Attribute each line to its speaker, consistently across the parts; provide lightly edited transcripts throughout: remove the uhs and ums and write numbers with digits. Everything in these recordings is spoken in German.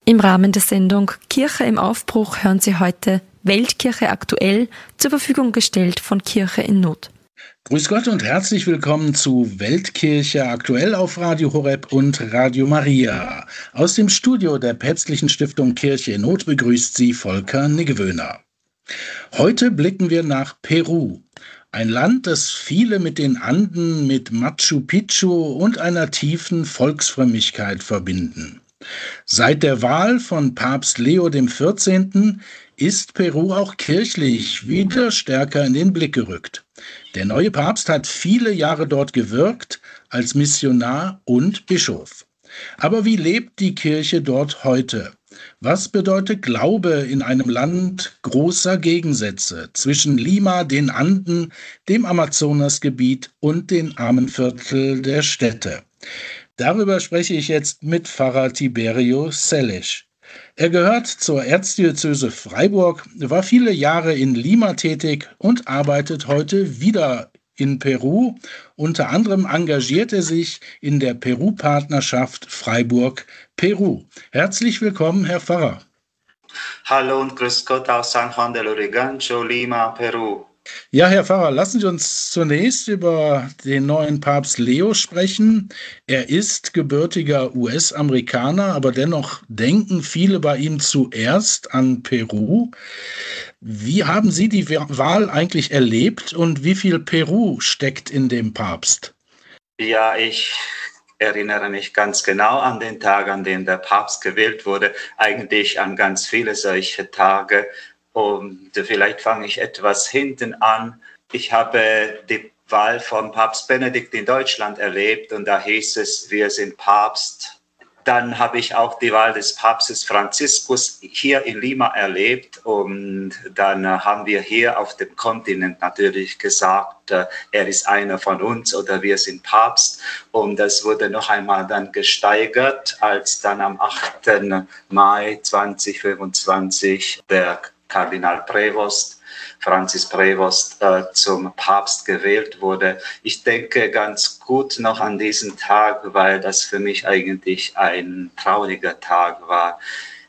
Speaker 1: Im Rahmen der Sendung Kirche im Aufbruch hören Sie heute Weltkirche aktuell, zur Verfügung gestellt von Kirche in Not.
Speaker 2: Grüß Gott und herzlich willkommen zu Weltkirche aktuell auf Radio Horeb und Radio Maria. Aus dem Studio der Päpstlichen Stiftung Kirche in Not begrüßt Sie Volker Niggewöhner. Heute blicken wir nach Peru. Ein Land, das viele mit den Anden, mit Machu Picchu und einer tiefen Volksfrömmigkeit verbinden. Seit der Wahl von Papst Leo XIV. Ist Peru auch kirchlich wieder stärker in den Blick gerückt. Der neue Papst hat viele Jahre dort gewirkt als Missionar und Bischof. Aber wie lebt die Kirche dort heute? Was bedeutet Glaube in einem Land großer Gegensätze zwischen Lima, den Anden, dem Amazonasgebiet und den Armenviertel der Städte? Darüber spreche ich jetzt mit Pfarrer Tiberio Seles. Er gehört zur Erzdiözese Freiburg, war viele Jahre in Lima tätig und arbeitet heute wieder in Peru. Unter anderem engagiert er sich in der Peru-Partnerschaft Freiburg-Peru. Herzlich willkommen, Herr Pfarrer.
Speaker 3: Hallo und grüß Gott aus San Juan del Urigancho, Lima, Peru.
Speaker 2: Ja, Herr Pfarrer, lassen Sie uns zunächst über den neuen Papst Leo sprechen. Er ist gebürtiger US-Amerikaner, aber dennoch denken viele bei ihm zuerst an Peru. Wie haben Sie die Wahl eigentlich erlebt und wie viel Peru steckt in dem Papst?
Speaker 3: Ja, ich erinnere mich ganz genau an den Tag, an dem der Papst gewählt wurde, eigentlich an ganz viele solche Tage. Und vielleicht fange ich etwas hinten an. Ich habe die Wahl von Papst Benedikt in Deutschland erlebt und da hieß es, wir sind Papst. Dann habe ich auch die Wahl des Papstes Franziskus hier in Lima erlebt und dann haben wir hier auf dem Kontinent natürlich gesagt, er ist einer von uns oder wir sind Papst. Und das wurde noch einmal dann gesteigert, als dann am 8. Mai 2025 der Kardinal Prevost, Francis Prevost, zum Papst gewählt wurde. Ich denke ganz gut noch an diesen Tag, weil das für mich eigentlich ein trauriger Tag war.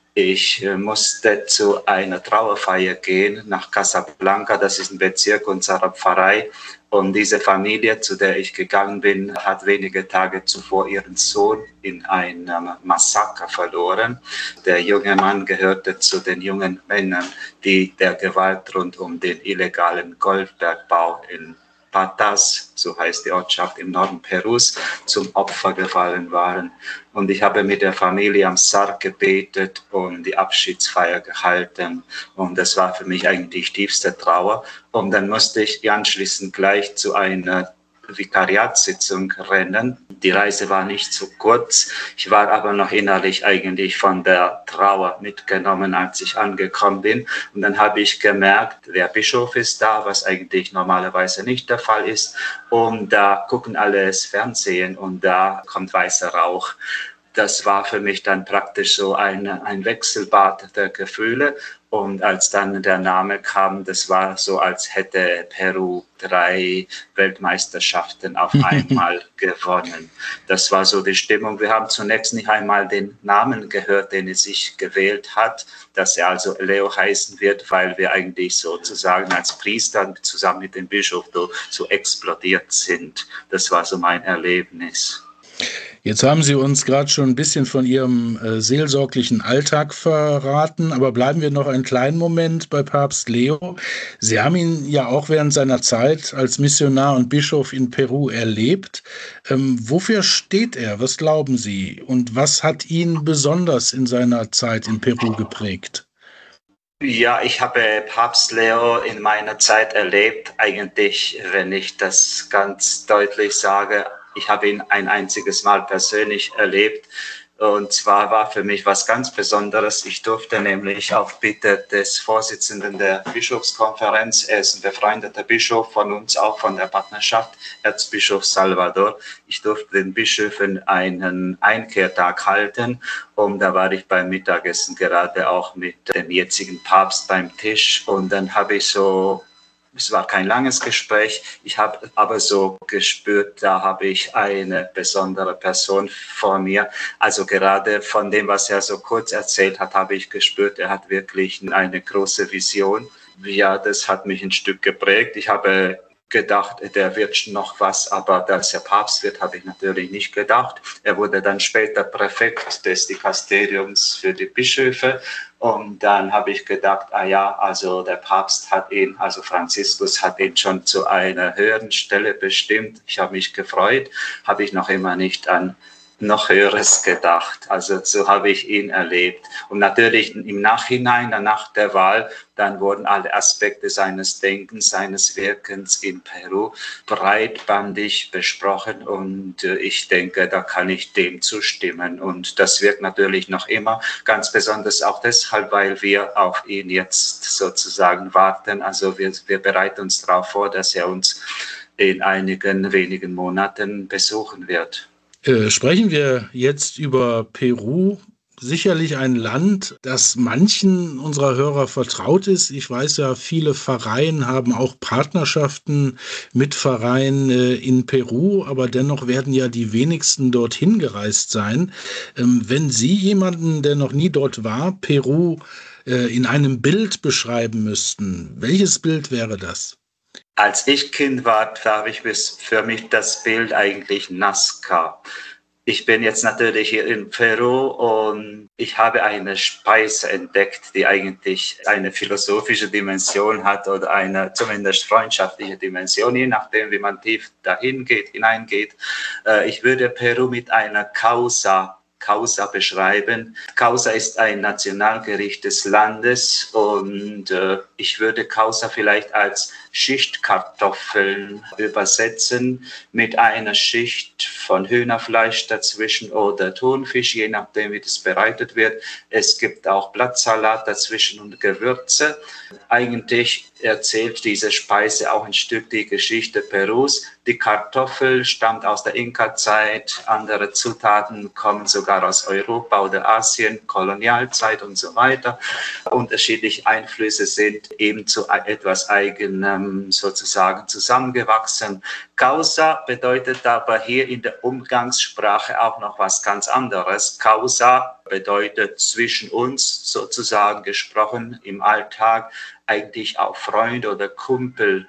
Speaker 3: Ich musste zu einer Trauerfeier gehen nach Casablanca, das ist ein Bezirk unserer Pfarrei. Und diese Familie, zu der ich gegangen bin, hat wenige Tage zuvor ihren Sohn in einem Massaker verloren. Der junge Mann gehörte zu den jungen Männern, die der Gewalt rund um den illegalen Goldbergbau in Patas, so heißt die Ortschaft im Norden Perus, zum Opfer gefallen waren. Und ich habe mit der Familie am Sarg gebetet und die Abschiedsfeier gehalten. Und das war für mich eigentlich tiefste Trauer. Und dann musste ich anschließend gleich zu einer Vikariatssitzung rennen. Die Reise war nicht so kurz. Ich war aber noch innerlich eigentlich von der Trauer mitgenommen, als ich angekommen bin. Und dann habe ich gemerkt, der Bischof ist da, was eigentlich normalerweise nicht der Fall ist. Und da gucken alle das Fernsehen und da kommt weißer Rauch. Das war für mich dann praktisch so ein Wechselbad der Gefühle. Und als dann der Name kam, das war so, als hätte Peru 3 Weltmeisterschaften auf einmal gewonnen. Das war so die Stimmung. Wir haben zunächst nicht einmal den Namen gehört, den er sich gewählt hat, dass er also Leo heißen wird, weil wir eigentlich sozusagen als Priester zusammen mit dem Bischof so explodiert sind. Das war so mein Erlebnis.
Speaker 2: Jetzt haben Sie uns gerade schon ein bisschen von Ihrem seelsorglichen Alltag verraten, aber bleiben wir noch einen kleinen Moment bei Papst Leo. Sie haben ihn ja auch während seiner Zeit als Missionar und Bischof in Peru erlebt. Wofür steht er? Was glauben Sie? Und was hat ihn besonders in seiner Zeit in Peru geprägt?
Speaker 3: Ja, ich habe Papst Leo in meiner Zeit erlebt. Eigentlich, wenn ich das ganz deutlich sage, ich habe ihn ein einziges Mal persönlich erlebt. Und zwar war für mich was ganz Besonderes. Ich durfte nämlich auf Bitte des Vorsitzenden der Bischofskonferenz, er ist ein befreundeter Bischof von uns, auch von der Partnerschaft, Erzbischof Salvador. Ich durfte den Bischöfen einen Einkehrtag halten. Und da war ich beim Mittagessen gerade auch mit dem jetzigen Papst beim Tisch. Und dann habe ich so Es war kein langes Gespräch. Ich habe aber so gespürt, da habe ich eine besondere Person vor mir. Also gerade von dem, was er so kurz erzählt hat, habe ich gespürt, er hat wirklich eine große Vision. Ja, das hat mich ein Stück geprägt. Ich habe gedacht, der wird noch was, aber dass er Papst wird, habe ich natürlich nicht gedacht. Er wurde dann später Präfekt des Dikasteriums für die Bischöfe. Und dann habe ich gedacht, also der Papst hat ihn, also Franziskus hat ihn schon zu einer höheren Stelle bestimmt. Ich habe mich gefreut, habe ich noch immer nicht an noch Höheres gedacht. Also so habe ich ihn erlebt. Und natürlich im Nachhinein, nach der Wahl, dann wurden alle Aspekte seines Denkens, seines Wirkens in Peru breitbandig besprochen. Und ich denke, da kann ich dem zustimmen. Und das wirkt natürlich noch immer, ganz besonders auch deshalb, weil wir auf ihn jetzt sozusagen warten. Also wir bereiten uns darauf vor, dass er uns in einigen wenigen Monaten besuchen wird.
Speaker 2: Sprechen wir jetzt über Peru. Sicherlich ein Land, das manchen unserer Hörer vertraut ist. Ich weiß ja, viele Pfarreien haben auch Partnerschaften mit Pfarreien in Peru, aber dennoch werden ja die wenigsten dorthin gereist sein. Wenn Sie jemanden, der noch nie dort war, Peru in einem Bild beschreiben müssten, welches Bild wäre das?
Speaker 3: Als ich Kind war, habe ich für mich das Bild eigentlich Nazca. Ich bin jetzt natürlich hier in Peru und ich habe eine Speise entdeckt, die eigentlich eine philosophische Dimension hat oder eine zumindest freundschaftliche Dimension, je nachdem, wie man tief hineingeht. Ich würde Peru mit einer Causa beschreiben. Causa ist ein Nationalgericht des Landes und ich würde Causa vielleicht als Schichtkartoffeln übersetzen mit einer Schicht von Hühnerfleisch dazwischen oder Thunfisch, je nachdem, wie das bereitet wird. Es gibt auch Blattsalat dazwischen und Gewürze. Eigentlich erzählt diese Speise auch ein Stück die Geschichte Perus. Die Kartoffel stammt aus der Inka-Zeit, andere Zutaten kommen sogar aus Europa oder Asien, Kolonialzeit und so weiter. Unterschiedliche Einflüsse sind eben zu etwas Eigenem sozusagen zusammengewachsen. Causa bedeutet aber hier in der Umgangssprache auch noch was ganz anderes. Causa bedeutet zwischen uns sozusagen gesprochen im Alltag eigentlich auch Freund oder Kumpel.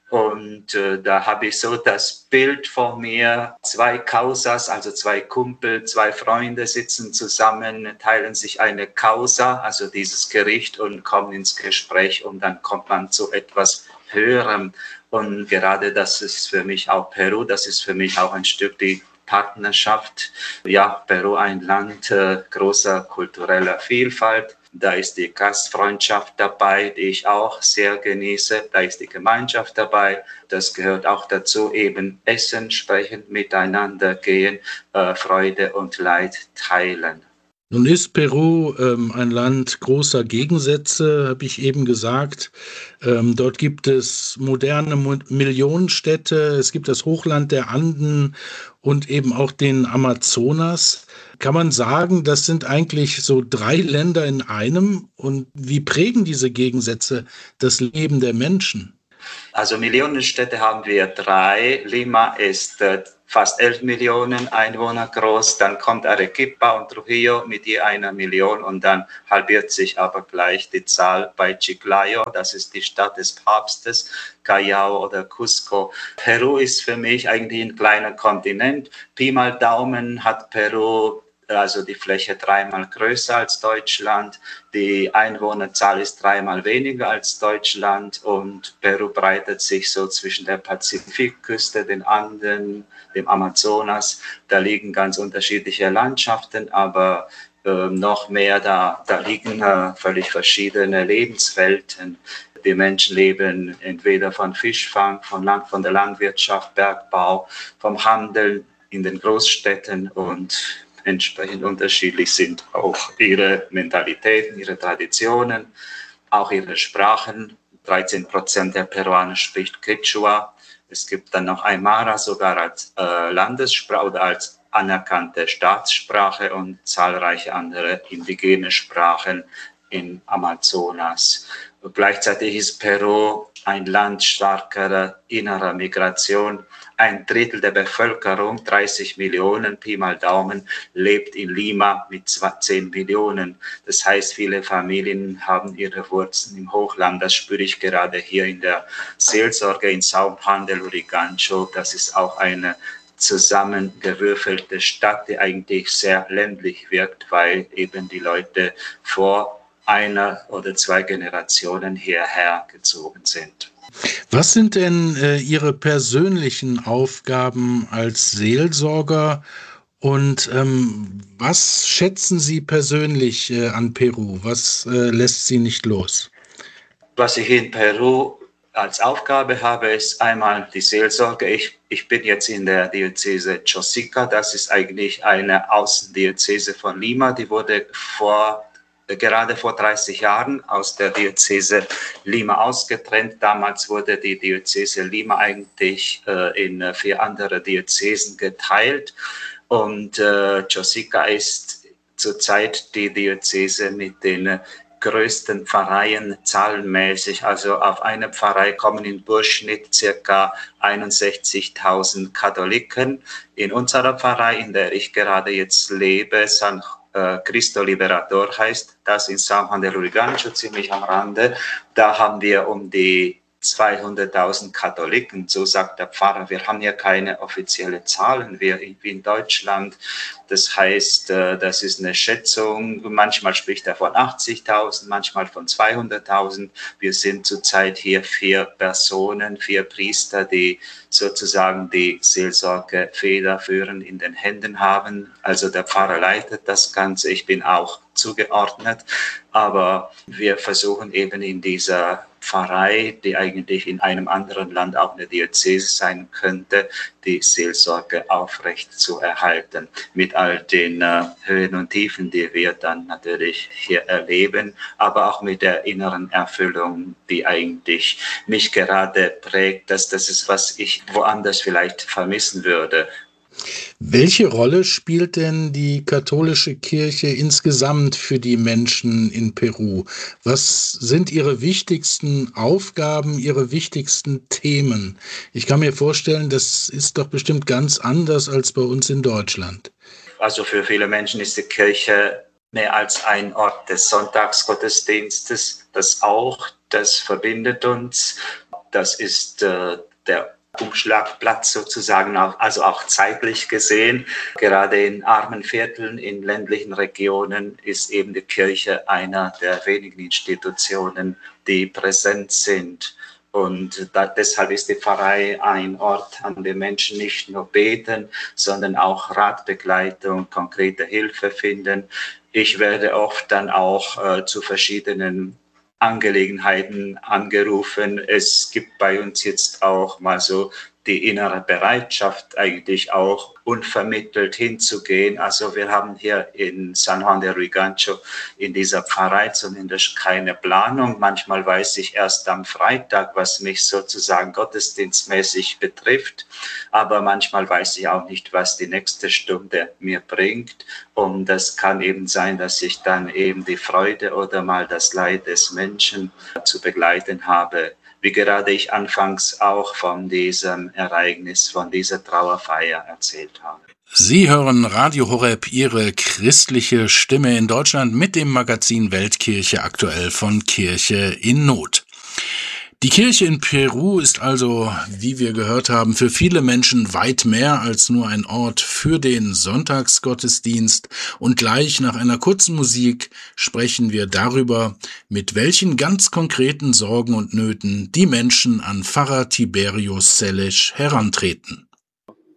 Speaker 3: Und da habe ich so das Bild vor mir, zwei Causas, also zwei Kumpel, zwei Freunde sitzen zusammen, teilen sich eine Causa, also dieses Gericht, und kommen ins Gespräch und dann kommt man zu etwas Höherem. Und gerade das ist für mich auch Peru, das ist für mich auch ein Stück die Partnerschaft. Ja, Peru ein Land großer kultureller Vielfalt. Da ist die Gastfreundschaft dabei, die ich auch sehr genieße. Da ist die Gemeinschaft dabei. Das gehört auch dazu, eben essen, sprechen, miteinander gehen, Freude und Leid teilen.
Speaker 2: Nun ist Peru ein Land großer Gegensätze, habe ich eben gesagt. Dort gibt es moderne Millionenstädte, es gibt das Hochland der Anden und eben auch den Amazonas. Kann man sagen, das sind eigentlich so 3 Länder in einem? Und wie prägen diese Gegensätze das Leben der Menschen?
Speaker 3: Also Millionenstädte haben wir 3. Lima ist fast 11 Millionen Einwohner groß. Dann kommt Arequipa und Trujillo mit je 1 Million und dann halbiert sich aber gleich die Zahl bei Chiclayo. Das ist die Stadt des Papstes, Callao oder Cusco. Peru ist für mich eigentlich ein kleiner Kontinent. Pi mal Daumen hat Peru also die Fläche 3-mal größer als Deutschland, die Einwohnerzahl ist 3-mal weniger als Deutschland und Peru breitet sich so zwischen der Pazifikküste, den Anden, dem Amazonas. Da liegen ganz unterschiedliche Landschaften, aber noch mehr, da liegen völlig verschiedene Lebenswelten. Die Menschen leben entweder von Fischfang, von der Landwirtschaft, Bergbau, vom Handel in den Großstädten und entsprechend unterschiedlich sind auch ihre Mentalitäten, ihre Traditionen, auch ihre Sprachen. 13% der Peruaner spricht Quechua. Es gibt dann noch Aymara sogar als Landessprache oder als anerkannte Staatssprache und zahlreiche andere indigene Sprachen im Amazonas. Und gleichzeitig ist Peru ein Land starker innerer Migration. 1/3 der Bevölkerung, 30 Millionen, Pi mal Daumen, lebt in Lima mit 10 Millionen. Das heißt, viele Familien haben ihre Wurzeln im Hochland. Das spüre ich gerade hier in der Seelsorge in São Juan del Urigancho. Das ist auch eine zusammengewürfelte Stadt, die eigentlich sehr ländlich wirkt, weil eben die Leute vor einer oder 2 Generationen hierher gezogen sind.
Speaker 2: Was sind denn Ihre persönlichen Aufgaben als Seelsorger und was schätzen Sie persönlich an Peru? Was lässt Sie nicht los?
Speaker 3: Was ich in Peru als Aufgabe habe, ist einmal die Seelsorge. Ich bin jetzt in der Diözese Chosica. Das ist eigentlich eine Außendiözese von Lima. Die wurde gerade vor 30 Jahren aus der Diözese Lima ausgetrennt. Damals wurde die Diözese Lima eigentlich in 4 andere Diözesen geteilt. Und Chosica ist zurzeit die Diözese mit den größten Pfarreien zahlenmäßig. Also auf eine Pfarrei kommen im Durchschnitt ca. 61.000 Katholiken. In unserer Pfarrei, in der ich gerade jetzt lebe, San Cristo Liberador heißt das, in São Juan del Urigancho, ziemlich am Rande. Da haben wir um die 200.000 Katholiken, so sagt der Pfarrer. Wir haben ja keine offiziellen Zahlen wie in Deutschland. Das heißt, das ist eine Schätzung. Manchmal spricht er von 80.000, manchmal von 200.000. Wir sind zurzeit hier 4 Personen, 4 Priester, die sozusagen die Seelsorge federführend in den Händen haben. Also der Pfarrer leitet das Ganze. Ich bin auch zugeordnet. Aber wir versuchen eben in dieser Pfarrei, die eigentlich in einem anderen Land auch eine Diözese sein könnte, die Seelsorge aufrecht zu erhalten. Mit all den Höhen und Tiefen, die wir dann natürlich hier erleben, aber auch mit der inneren Erfüllung, die eigentlich mich gerade prägt. Das ist, was ich woanders vielleicht vermissen würde.
Speaker 2: Welche Rolle spielt denn die katholische Kirche insgesamt für die Menschen in Peru? Was sind Ihre wichtigsten Aufgaben, Ihre wichtigsten Themen? Ich kann mir vorstellen, das ist doch bestimmt ganz anders als bei uns in Deutschland.
Speaker 3: Also für viele Menschen ist die Kirche mehr als ein Ort des Sonntagsgottesdienstes. Das verbindet uns. Das ist der Umschlagplatz sozusagen, also auch zeitlich gesehen. Gerade in armen Vierteln, in ländlichen Regionen ist eben die Kirche einer der wenigen Institutionen, die präsent sind. Und deshalb ist die Pfarrei ein Ort, an dem Menschen nicht nur beten, sondern auch Ratbegleitung, konkrete Hilfe finden. Ich werde oft dann auch zu verschiedenen Angelegenheiten angerufen. Es gibt bei uns jetzt auch mal so die innere Bereitschaft, eigentlich auch unvermittelt hinzugehen. Also wir haben hier in San Juan del Urigancho in dieser Pfarrei zumindest keine Planung. Manchmal weiß ich erst am Freitag, was mich sozusagen gottesdienstmäßig betrifft. Aber manchmal weiß ich auch nicht, was die nächste Stunde mir bringt. Und das kann eben sein, dass ich dann eben die Freude oder mal das Leid des Menschen zu begleiten habe. Wie gerade ich anfangs auch von diesem Ereignis, von dieser Trauerfeier erzählt habe.
Speaker 2: Sie hören Radio Horeb, Ihre christliche Stimme in Deutschland mit dem Magazin Weltkirche aktuell von Kirche in Not. Die Kirche in Peru ist also, wie wir gehört haben, für viele Menschen weit mehr als nur ein Ort für den Sonntagsgottesdienst. Und gleich nach einer kurzen Musik sprechen wir darüber, mit welchen ganz konkreten Sorgen und Nöten die Menschen an Pfarrer Tiberius Selesch herantreten.